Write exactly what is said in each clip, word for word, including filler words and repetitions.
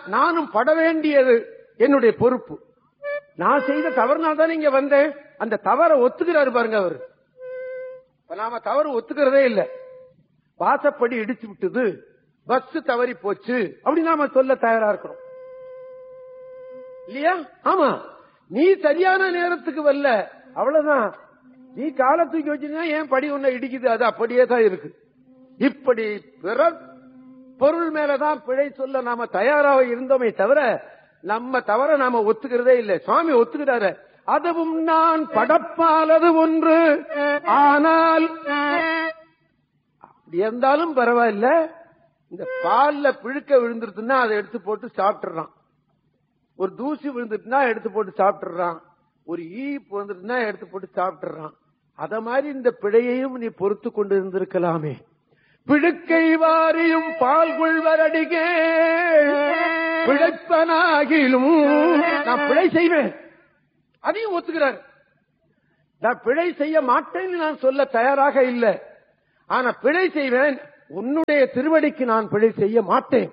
நானும் பட வேண்டியது என்னுடைய பொறுப்பு. நான் செய்த தவறுனால தான் இங்க வந்தேன். அந்த தவறை ஒத்துக்கிறாரு பாருங்க அவரு. நாம தவறு ஒத்துக்கிறதே இல்ல. வாசப்படி இடிச்சு விட்டது, பஸ் தவறி போச்சு அப்படி நாம சொல்ல தயாரா இருக்கிறோம் இல்லையா? ஆமா, நீ சரியான நேரத்துக்கு வரல, அவ்வளவுதான். நீ காலை தூக்கி வச்சிருந்தா ஏன் படி ஒண்ணு இடிக்குது, அது அப்படியே தான் இருக்கு. இப்படி பிற பொருள் மேலதான் பிழை சொல்ல நாம தயாராக இருந்தோமே தவிர நம்ம தவிர நாம ஒத்துக்கிறதே இல்லை. சுவாமி ஒத்துக்கிறாரு. அதுவும் நான் படப்பாலது ஒன்று, ஆனால் அப்படி இருந்தாலும் பரவாயில்ல, இந்த பால்ல பிழுக்க விழுந்துருச்சுன்னா அதை எடுத்து போட்டு சாப்பிட்டுறான். ஒரு தூசி விழுந்துட்டுனா எடுத்து போட்டு சாப்பிட்டுறான். ஒரு ஈப்பு வந்துட்டுனா எடுத்து போட்டு சாப்பிட்டுறான். அத மாதிரி இந்த பிழையையும் நீ பொறுத்து கொண்டு இருந்திருக்கலாமே. பிழுக்கை வாரியும் பால் கொள்வரடிகே பிழைப்பனாகிலும் நான் பிழை செய்வேன், அதையும் ஒத்துக்கிறார். நான் பிழை செய்ய மாட்டேன்னு நான் சொல்ல தயாராக இல்லை, ஆனா பிழை செய்வேன். உன்னுடைய திருவடிக்கு நான் பிழை செய்ய மாட்டேன்.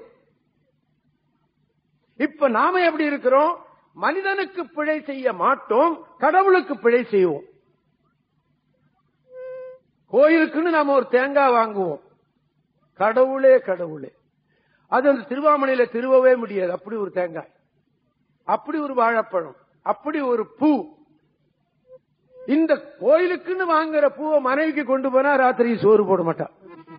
இப்ப நாம எப்படி இருக்கிறோம்? மனிதனுக்கு பிழை செய்ய மாட்டோம், கடவுளுக்கு பிழை செய்வோம். கோயிலுக்குன்னு நாம ஒரு தேங்காய் வாங்குவோம். கடவுளே கடவுளே, அது அந்த திருவாமணியில திருவவே முடியாது. அப்படி ஒரு தேங்காய், அப்படி ஒரு வாழைப்பழம், அப்படி ஒரு பூ. இந்த கோயிலுக்குன்னு வாங்குற பூவை மனைவிக்கு கொண்டு போனா ராத்திரி சோறு போட மாட்டா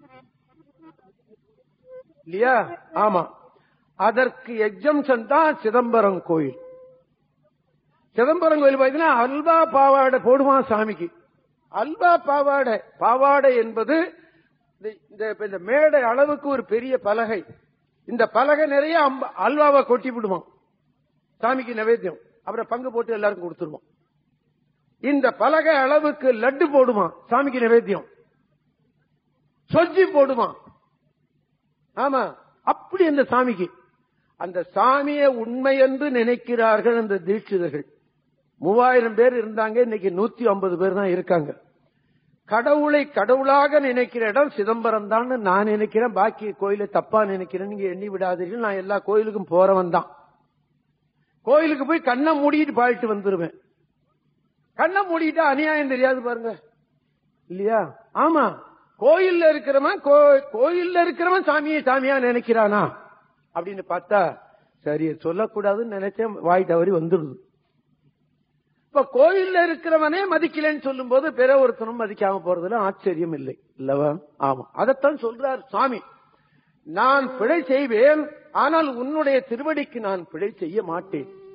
இல்லையா? ஆமா, அதற்கு எக்ஸம்ஷன் தான் சிதம்பரம் கோயில். சிதம்பரம் கோயில் பார்த்தீங்கன்னா அல்வா பாவாடை போடுவான் சாமிக்கு. அல்வா பாவாடை, பாவாடை என்பது இந்த மேடை அளவுக்கு ஒரு பெரிய பலகை. இந்த பலகை நிறைய அல்வாவை கொட்டி விடுவான் சாமிக்கு நைவேத்தியம். அப்புறம் பங்கு போட்டு எல்லாருக்கும் கொடுத்துருவான். இந்த பலகை அளவுக்கு லட்டு போடுவான் சாமிக்கு நைவேத்தியம். சொஜ்ஜி போடுவான். ஆமா, அப்படி அந்த சாமிக்கு. அந்த சாமியை உண்மை என்று நினைக்கிறார்கள் அந்த தீட்சிதர்கள். மூவாயிரம் பேர் இருந்தாங்க, இன்னைக்கு நூத்தி ஐம்பது பேர் தான் இருக்காங்க. கடவுளை கடவுளாக நினைக்கிற இடம் சிதம்பரம் தான் நான் நினைக்கிறேன். பாக்கி கோயிலை தப்பா நினைக்கிறேன், நீங்க எண்ணி விடாதீர்கள். நான் எல்லா கோயிலுக்கும் போறவன் தான். கோயிலுக்கு போய் கண்ணை மூடிட்டு பாடிட்டு வந்துருவேன். கண்ணை மூடிட்டா அநியாயம் தெரியாது பாருங்க இல்லையா? ஆமா, கோயில்ல இருக்கிறவன் கோயில்ல இருக்கிறவன் சாமியை சாமியா நினைக்கிறானா அப்படின்னு பார்த்தா சரி சொல்லக்கூடாதுன்னு நினைச்சேன், வாய் தவறி வந்துடுது. இப்ப கோயில்ல இருக்கிறவனே மதிக்கலன்னு சொல்லும் போது பிற ஒருத்தனும் மதிக்காம போறதுல ஆச்சரியம் இல்லை இல்லவா? ஆமா, அதைத்தான் சொல்றார் சுவாமி. நான் பிழை செய்வேன், ஆனால் உன்னுடைய திருவடிக்கு நான் பிழை செய்ய மாட்டேன்.